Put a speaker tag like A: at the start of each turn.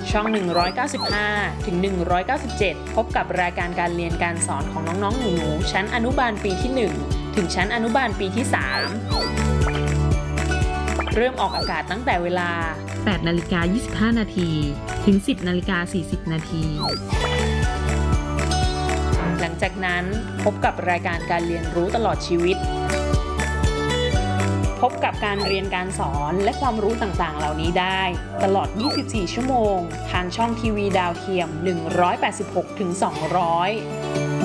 A: ช่อง 195 ถึง 197 พบกับรายการการเรียนการสอนของน้องๆหนูๆชั้นอนุบาลปีที่ 1 ถึงชั้นอนุบาลปีที่ 3 เริ่มออกอากาศตั้งแต่เวลา
B: 8:25 นาทีถึง 10:40 นาที
A: หลังจากนั้นพบกับรายการการเรียนรู้ตลอดชีวิต พบกับการเรียนการสอนและความรู้ต่างๆเหล่านี้ได้ตลอด 24 ชั่วโมง ทางช่องทีวีดาวเทียม 186 ถึง 200